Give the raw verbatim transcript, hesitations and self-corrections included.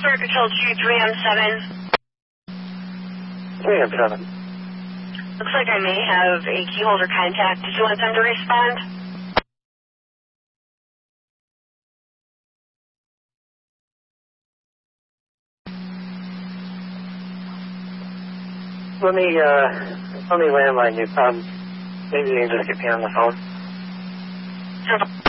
Circuit Hill G three M seven. three M seven. Looks like I may have a key holder contact. Did you want them to respond? Let me, uh, let me landline you. Um, maybe you can just get me on the phone. Sure.